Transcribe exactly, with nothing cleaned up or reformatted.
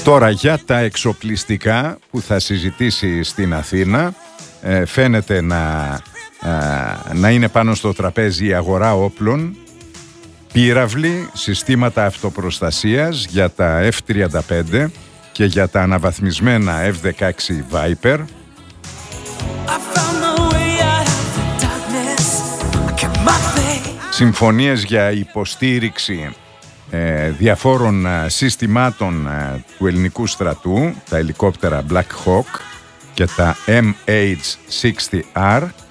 Τώρα για τα εξοπλιστικά που θα συζητήσει στην Αθήνα, ε, φαίνεται να, ε, να είναι πάνω στο τραπέζι η αγορά όπλων, πύραυλοι, συστήματα αυτοπροστασίας για τα εφ τριάντα πέντε και για τα αναβαθμισμένα εφ δεκαέξι Viper, συμφωνίες για υποστήριξη ε, διαφόρων ε, συστημάτων ε, του ελληνικού στρατού, τα ελικόπτερα Black Hawk και τα εμ έιτς εξήντα αρ,